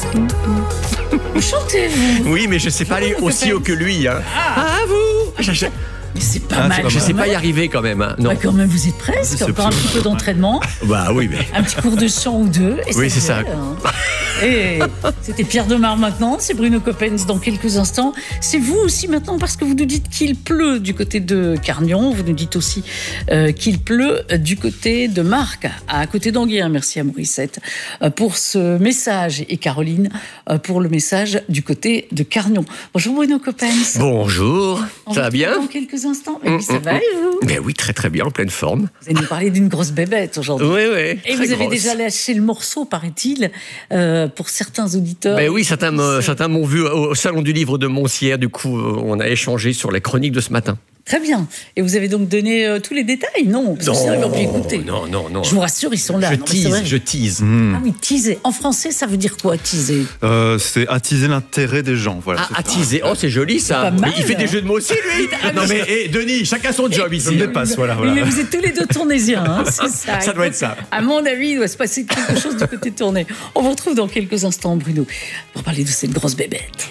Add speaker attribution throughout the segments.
Speaker 1: Vous chantez, vous?
Speaker 2: Oui, mais je sais pas aller aussi haut que lui. Hein. Vous
Speaker 1: Mais c'est pas mal.
Speaker 2: Je sais pas y arriver quand même. Hein. Non.
Speaker 1: Bah, quand même, vous êtes presque. Encore un petit peu d'entraînement.
Speaker 2: Bah oui, mais.
Speaker 1: Un petit cours de chant ou deux. Et
Speaker 2: Oui, c'est ça.
Speaker 1: Et c'était Pierre Demar maintenant, c'est Bruno Coppens dans quelques instants. C'est vous aussi maintenant parce que vous nous dites qu'il pleut du côté de Carnion. Vous nous dites aussi qu'il pleut du côté de Marc, à côté d'Anguien. Merci à Morissette pour ce message et Caroline pour le message du côté de Carnion. Bonjour Bruno Coppens.
Speaker 2: Bonjour, ça va bien?
Speaker 1: Dans quelques instants. Mais oui, ça va et vous?
Speaker 2: Ben oui, très très bien, en pleine forme.
Speaker 1: Vous allez nous parler d'une grosse bébête aujourd'hui.
Speaker 2: Oui, oui.
Speaker 1: Et vous avez déjà lâché le morceau, paraît-il, pour certains auditeurs.
Speaker 2: Ben oui, certains m'ont vu au Salon du Livre de Monsières. Du coup, on a échangé sur les chroniques de ce matin.
Speaker 1: Très bien. Et vous avez donc donné tous les détails? Non, parce que sinon ils vont plus écouter.
Speaker 2: Non.
Speaker 1: Je vous rassure, ils sont là.
Speaker 2: Je tease.
Speaker 1: Ah oui, teaser. En français, ça veut dire quoi, teaser?
Speaker 3: C'est attiser l'intérêt des gens. Voilà,
Speaker 2: attiser. Oh, c'est joli ça.
Speaker 1: Pas mal,
Speaker 2: mais il fait des jeux de mots aussi, lui. Non mais, Denis, chacun son job ici.
Speaker 3: Je me dépasse, voilà.
Speaker 1: Mais vous êtes tous les deux tournésiens, hein, c'est ça.
Speaker 2: Ça doit être ça.
Speaker 1: À mon avis, il doit se passer quelque chose du côté tourné. On vous retrouve dans quelques instants, Bruno, pour parler de cette grosse bébête.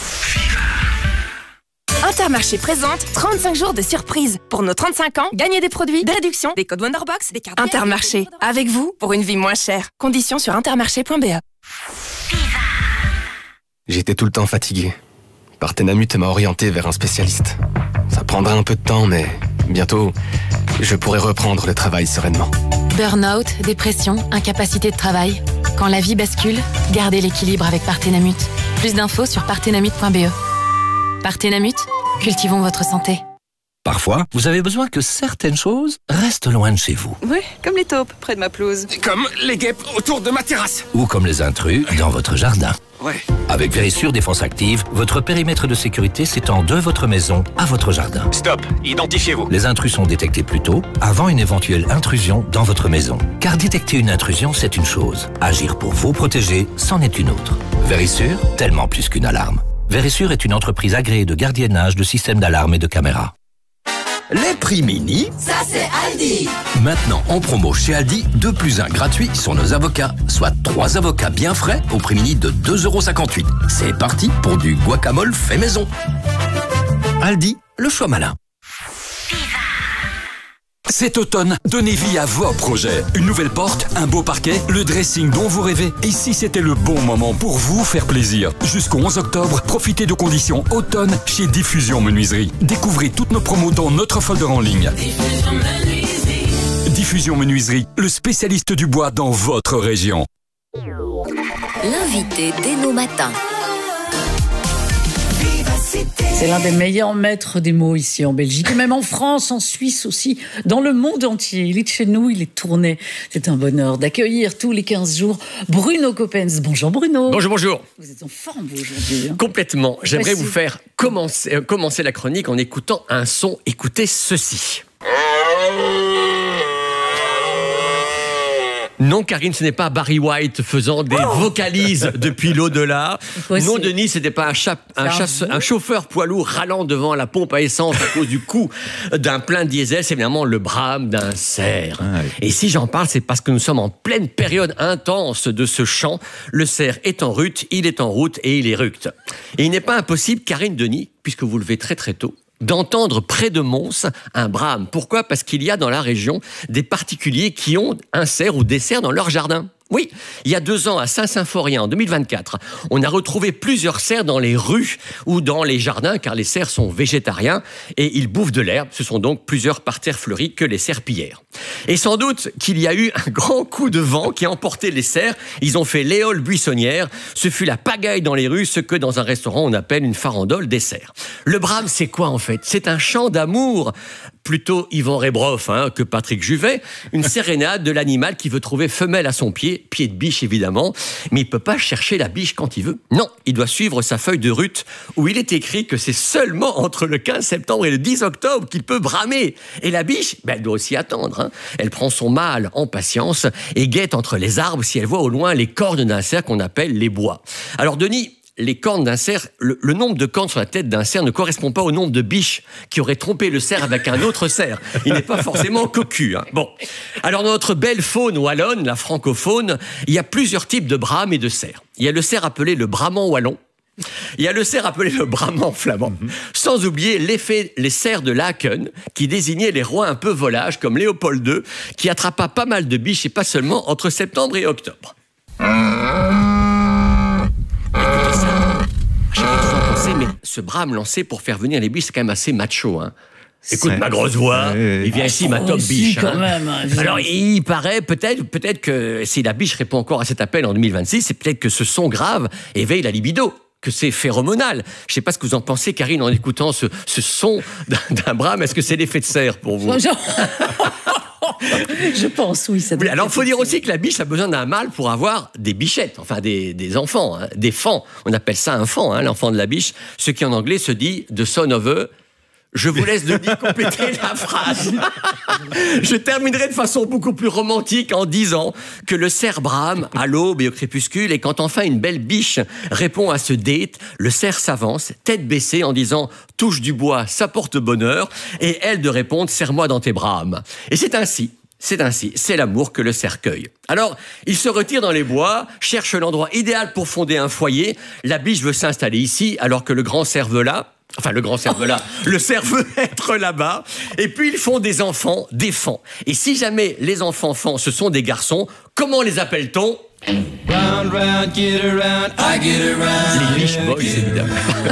Speaker 4: Intermarché présente 35 jours de surprise. Pour nos 35 ans, gagnez des produits, des réductions, des codes Wonderbox, des cartes. Intermarché, avec vous pour une vie moins chère. Conditions sur intermarché.be.
Speaker 5: J'étais tout le temps fatigué. Partenamut m'a orienté vers un spécialiste. Ça prendra un peu de temps, mais bientôt, je pourrai reprendre le travail sereinement.
Speaker 6: Burnout, dépression, incapacité de travail. Quand la vie bascule, gardez l'équilibre avec Partenamut. Plus d'infos sur partenamut.be. Partenamut, cultivons votre santé.
Speaker 7: Parfois, vous avez besoin que certaines choses restent loin de chez vous.
Speaker 8: Oui, comme les taupes près de ma pelouse.
Speaker 9: Comme les guêpes autour de ma terrasse.
Speaker 7: Ou comme les intrus dans votre jardin.
Speaker 9: Ouais.
Speaker 7: Avec Vérissure Défense Active, votre périmètre de sécurité s'étend de votre maison à votre jardin.
Speaker 9: Stop, identifiez-vous.
Speaker 7: Les intrus sont détectés plus tôt, avant une éventuelle intrusion dans votre maison. Car détecter une intrusion, c'est une chose. Agir pour vous protéger, c'en est une autre. Vérissure, tellement plus qu'une alarme. Vérissure est une entreprise agréée de gardiennage de systèmes d'alarme et de caméras.
Speaker 10: Les prix mini,
Speaker 11: ça c'est Aldi.
Speaker 10: Maintenant en promo chez Aldi, 2 + 1 gratuit sur nos avocats, soit 3 avocats bien frais au prix mini de 2,58 €. C'est parti pour du guacamole fait maison. Aldi, le choix malin.
Speaker 12: Cet automne, donnez vie à vos projets. Une nouvelle porte, un beau parquet, le dressing dont vous rêvez. Et si c'était le bon moment pour vous faire plaisir? Jusqu'au 11 octobre, profitez de conditions automne chez Diffusion Menuiserie. Découvrez toutes nos promos dans notre folder en ligne. Diffusion Menuiserie, le spécialiste du bois dans votre région.
Speaker 11: L'invité d'Eno Matin.
Speaker 1: C'est l'un des meilleurs maîtres des mots ici en Belgique, et même en France, en Suisse aussi, dans le monde entier. Il est de chez nous, il est tourné. C'est un bonheur d'accueillir tous les 15 jours Bruno Coppens. Bonjour Bruno.
Speaker 2: Bonjour.
Speaker 1: Vous êtes en forme vous aujourd'hui. Hein?
Speaker 2: Complètement. J'aimerais vous faire commencer la chronique en écoutant un son. Écoutez ceci. Non, Karine, ce n'est pas Barry White faisant des vocalises depuis l'au-delà. Non, Denis, ce n'était pas un chauffeur poids lourd râlant devant la pompe à essence à cause du coût d'un plein diesel. C'est évidemment le brame d'un cerf. Et si j'en parle, c'est parce que nous sommes en pleine période intense de ce chant. Le cerf est en route, il est en route et il éructe. Et il n'est pas impossible, Karine, Denis, puisque vous levez très très tôt, d'entendre près de Mons un brame. Pourquoi? Parce qu'il y a dans la région des particuliers qui ont un cerf ou des cerfs dans leur jardin. Oui, il y a 2 ans, à Saint-Symphorien, en 2024, on a retrouvé plusieurs cerfs dans les rues ou dans les jardins, car les cerfs sont végétariens et ils bouffent de l'herbe. Ce sont donc plusieurs parterres fleuris que les serpillères. Et sans doute qu'il y a eu un grand coup de vent qui a emporté les cerfs. Ils ont fait l'éole buissonnière. Ce fut la pagaille dans les rues, ce que dans un restaurant on appelle une farandole des cerfs. Le brame, c'est quoi en fait? C'est un chant d'amour, plutôt Yvan Rebroff que Patrick Juvet, une sérénade de l'animal qui veut trouver femelle à son pied de biche évidemment, mais il peut pas chercher la biche quand il veut. Non, il doit suivre sa feuille de rut où il est écrit que c'est seulement entre le 15 septembre et le 10 octobre qu'il peut bramer. Et la biche, elle doit aussi attendre. Elle prend son mâle en patience et guette entre les arbres si elle voit au loin les cornes d'un cerf qu'on appelle les bois. Alors Denis, les cornes d'un cerf, le nombre de cornes sur la tête d'un cerf ne correspond pas au nombre de biches qui auraient trompé le cerf avec un autre cerf. Il n'est pas forcément cocu. Hein. Bon. Alors, dans notre belle faune wallonne, la francofaune, il y a plusieurs types de brames et de cerfs. Il y a le cerf appelé le bramant wallon. Il y a le cerf appelé le bramant flamand. Sans oublier les cerfs de Laken, qui désignaient les rois un peu volages, comme Léopold II, qui attrapa pas mal de biches, et pas seulement entre septembre et octobre. Écoutez ça. Je sais pas ce que vous en pensez, mais ce brame lancé pour faire venir les biches, c'est quand même assez macho, hein. Écoute ma grosse voix, il vient ici ma top biche.
Speaker 1: Quand même,
Speaker 2: alors il paraît peut-être que si la biche répond encore à cet appel en 2026, c'est peut-être que ce son grave éveille la libido, que c'est phéromonal. Je ne sais pas ce que vous en pensez, Karine, en écoutant ce son d'un brame. Est-ce que c'est l'effet de serre pour vous?
Speaker 1: Je pense, oui. Ça doit
Speaker 2: alors, il faut dire aussi que la biche a besoin d'un mâle pour avoir des bichettes, enfin des enfants, hein, des fans. On appelle ça un fan, hein, l'enfant de la biche, ce qui en anglais se dit « the son of a ». Je vous laisse Denis compléter la phrase. Je terminerai de façon beaucoup plus romantique en disant que le cerf brame à l'aube et au crépuscule, et quand enfin une belle biche répond à ce date, le cerf s'avance, tête baissée, en disant « touche du bois, ça porte bonheur », et elle de répondre « serre-moi dans tes brames ». Et c'est ainsi, c'est l'amour que le cerf cueille. Alors, il se retire dans les bois, cherche l'endroit idéal pour fonder un foyer. La biche veut s'installer ici, alors que le grand cerf veut là. Enfin, le grand cerf veut là. Le cerf veut être là-bas. Et puis, ils font des enfants, des fans. Et si jamais les enfants fans, ce sont des garçons, comment les appelle-t-on? Round, round, get around, I get around. Les Beach Boys, évidemment.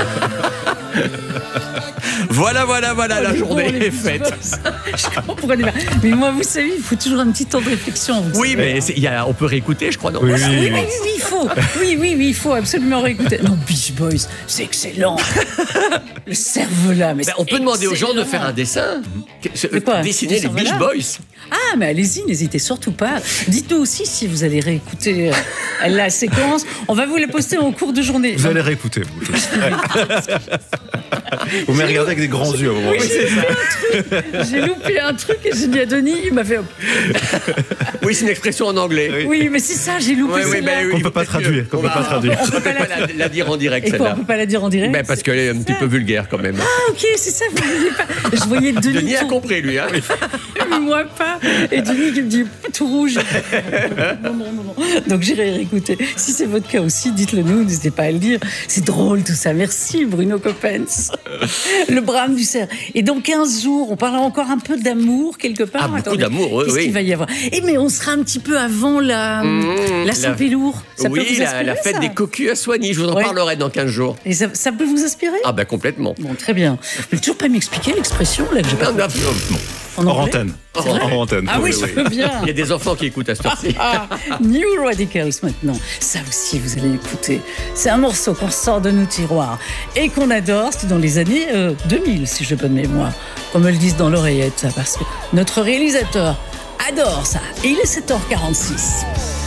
Speaker 2: Voilà, la journée est faite.
Speaker 1: Je comprends pourquoi mais moi, vous savez, il faut toujours un petit temps de réflexion.
Speaker 2: Oui, mais on peut réécouter, je crois. Non,
Speaker 1: oui, il faut. Oui, il faut absolument réécouter. Non, Beach Boys, c'est excellent. Le cerveau-là, mais
Speaker 2: on peut demander aux gens de faire un dessin. Dessiner les Beach Boys.
Speaker 1: Ah, mais allez-y, n'hésitez surtout pas. Dites-nous aussi si vous allez réécouter la séquence. On va vous la poster en cours de journée.
Speaker 3: Vous allez réécouter, vous. Vous m'avez regardé avec des grands yeux.
Speaker 1: Oui, j'ai loupé un truc et j'ai dit à Denis, il m'a fait...
Speaker 2: Oui, c'est une expression en anglais.
Speaker 1: Oui, mais c'est ça, j'ai loupé celle-là.
Speaker 3: On ne peut pas traduire. On ne
Speaker 2: peut pas la dire en direct, celle-là.
Speaker 1: On ne peut pas la dire en direct?
Speaker 2: Parce qu'elle est un petit peu vulgaire, quand même.
Speaker 1: Ah, ok, c'est ça, vous ne voyez pas. Je voyais Denis...
Speaker 2: Denis a compris, lui. Hein,
Speaker 1: mais moi pas. Et Denis qui me dit tout rouge. Non. Donc j'irai réécouter. Si c'est votre cas aussi, dites-le nous, n'hésitez pas à le dire. C'est drôle tout ça. Merci Bruno Coppens. Le brame du cerf. Et dans 15 jours, on parlera encore un peu d'amour quelque part.
Speaker 2: Ah, beaucoup d'amour, oui.
Speaker 1: Qu'est-ce qu'il va y avoir? Mais on sera un petit peu avant la Saint-Pélour.
Speaker 2: Oui, la fête des cocus à Soigny. Je vous en parlerai dans 15 jours.
Speaker 1: Et ça peut vous inspirer?
Speaker 2: Ah ben complètement.
Speaker 1: Bon, très bien. Vous n'avez toujours pas m'expliquer l'expression là que j'ai pas compris.
Speaker 3: Hors antenne.
Speaker 1: Ah oui, je peux bien.
Speaker 2: Il y a des enfants qui écoutent à cette heure-ci.
Speaker 1: New Radicals maintenant. Ça aussi, vous allez écouter. C'est un morceau qu'on sort de nos tiroirs et qu'on adore. C'était dans les années 2000, si je n'ai pas de mémoire. Qu'on me le dise dans l'oreillette, ça, parce que notre réalisateur adore ça. Et il est 7h46.